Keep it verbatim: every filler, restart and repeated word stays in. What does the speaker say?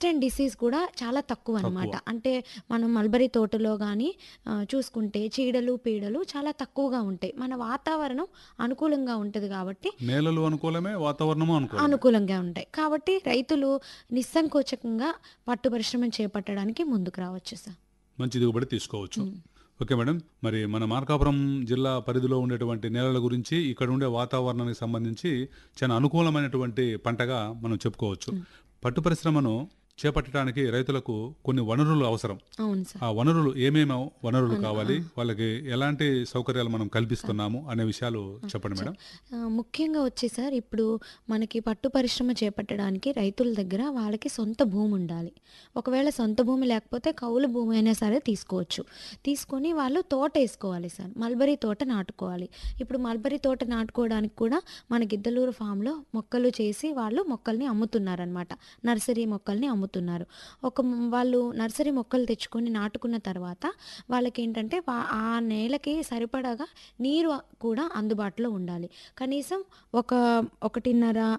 Pest and disease కూడా చాలా తక్కువ తక్కువ. అనమాట. అంటే మనం మల్బరీ తోటలో గానీ ఆహ్, చూసుకుంటే చీడలు, పీడలు చాలా తక్కువగా ఉంటాయి. మన వాతావరణం అనుకూలంగా ఉంటది కాబట్టి నేలలు అనుకూలమే, వాతావరణము అనుకూలమే. అనుకూలంగా ఉంటాయి. కాబట్టి రైతులు నిస్సంకోచకంగా పట్టు పరిశ్రమను చేపట్టడానికి ముందుకు రావచ్చు సార్. మంచి దిగుబడి తీసుకోవచ్చు. హ్మ్. Okay madam. మరి మన మార్కాపురం జిల్లా పరిధిలో ఉండేటువంటి నేలల గురించి, ఇక్కడ ఉండే వాతావరణానికి సంబంధించి చాలా అనుకూలమైనటువంటి పంటగా మనం చెప్పుకోవచ్చు. హ్మ్. పట్టు పరిశ్రమను చేపట్టడానికి రైతులకు కొన్ని వనరులు అవసరం. అవును సార్. ఆ వనరులు ఏమేమి వనరులు అన్ ఆ! కావాలి? వాళ్ళకి ఎలాంటి సౌకర్యాలు మనం కల్పిస్తున్నాము అనే విషయాలు ఆ! చెప్పండి చెప్ మేడం. ఆహ్, ముఖ్యంగా వచ్చి సార్ ఇప్పుడు మనకి పట్టు పరిశ్రమ చేపట్టడానికి రైతుల దగ్గర వాళ్ళకి సొంత భూమి ఉండాలి. ఒకవేళ సొంత భూమి లేకపోతే కౌలు భూమి అయినా సరే తీసుకోవచ్చు. తీసుకొని వాళ్ళు తోటేసుకోవాలి సార్. మల్బరీ తోట నాటుకోవాలి. ఇప్పుడు మల్బరీ తోట నాటుకోవడానికి కూడా మన గిద్దలూరు ఫామ్‌లో మొక్కలు చేసి వాళ్ళు మొక్కల్ని అమ్ముతున్నారనమాట. నర్సరీ మొక్కల్ని అమ్ముతున్నారు. ఒక మ్ వాళ్ళు నర్సరీ మొక్కలు తెచ్చుకొని నాటుకున్న తర్వాత వాళ్ళకేంటంటే వా ఆ నేలకి సరిపడగా నీరు కూడా అందుబాటులో ఉండాలి. కనీసం ఒక ఒకటిన్నర